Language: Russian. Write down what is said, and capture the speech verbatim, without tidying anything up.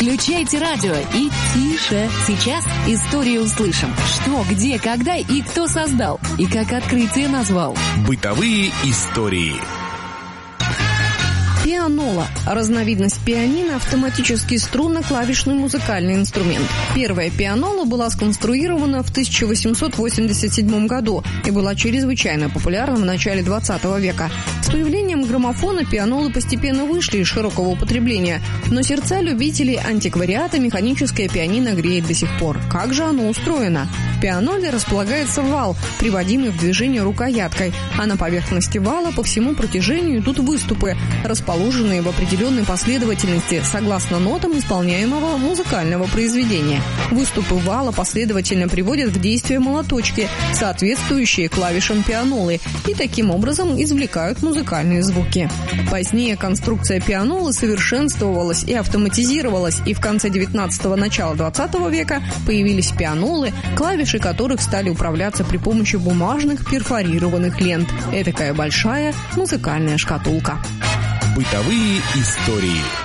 Включайте радио и тише. Сейчас историю услышим. Что, где, когда и кто создал, и как открытие назвал. Бытовые истории. Пианола – разновидность пианино, автоматический струнно-клавишный музыкальный инструмент. Первая пианола была сконструирована в тысяча восемьсот восемьдесят седьмом году и была чрезвычайно популярна в начале двадцатого века. С появлением граммофона пианолы постепенно вышли из широкого употребления, но сердца любителей антиквариата механическое пианино греет до сих пор. Как же оно устроено? В пианоле располагается вал, приводимый в движение рукояткой, а на поверхности вала по всему протяжению идут выступы, расположенные в определенной последовательности согласно нотам исполняемого музыкального произведения. Выступы вала последовательно приводят в действие молоточки, соответствующие клавишам пианолы, и таким образом извлекают музыкальные звуки. Позднее конструкция пианолы совершенствовалась и автоматизировалась, и в конце девятнадцатого – начала двадцатого века появились пианолы, клавиши которых стали управляться при помощи бумажных перфорированных лент. Этакая большая музыкальная шкатулка. Бытовые истории.